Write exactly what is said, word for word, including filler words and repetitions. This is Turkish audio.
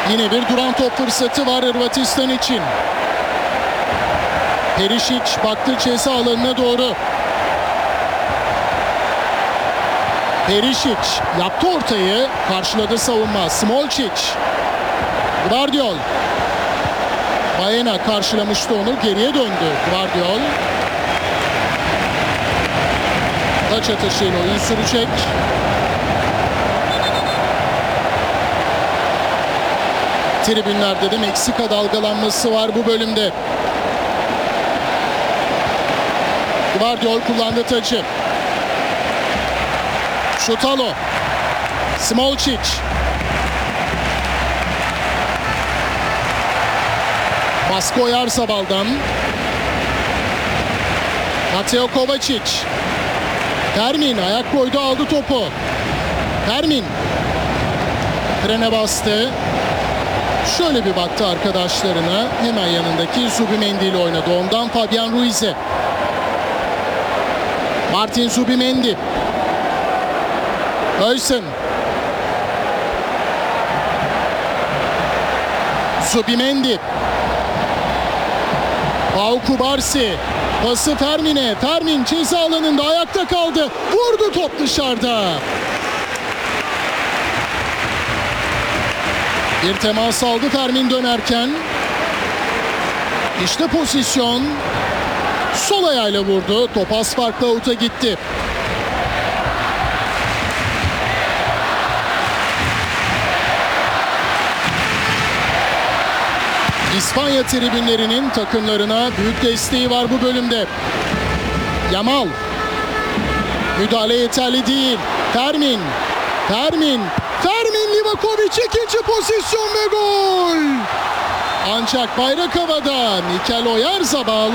Yine bir duran top fırsatı var Hırvatistan için. Perisic baktı ceza alanına doğru. Perisic yaptı ortayı, karşıladı savunma. Smolcic, Gvardiol. Baena karşılamıştı onu, geriye döndü Gvardiol. Taç atışıyla oyun sürecek. Tribünlerde de Meksika dalgalanması var bu bölümde. Gvardiol kullandı tacı. Şutalo. Smolcic. Baskı Oyarzabal'dan. Mateo Kovacic. Fermin ayak koydu, aldı topu. Fermin. Frene bastı. Şöyle bir baktı arkadaşlarına. Hemen yanındaki Zubimendi ile oynadı. Ondan Fabian Ruiz'e. Martin Zubimendi. Höysen. Zubimendi. Pau Kubarsi. Pası Fermin'e. Fermin ceza alanında ayakta kaldı. Vurdu, top dışarıda. Bir temas aldı Fermin dönerken. İşte pozisyon. Sol ayağıyla vurdu. Top az farkla out'a gitti. İspanya tribünlerinin takımlarına büyük desteği var bu bölümde. Yamal. Müdahale yeterli değil. Fermin. Fermin. Fermin Livakovic ikinci pozisyon ve gol. Ancak bayrak havada. Mikel Oyarzabal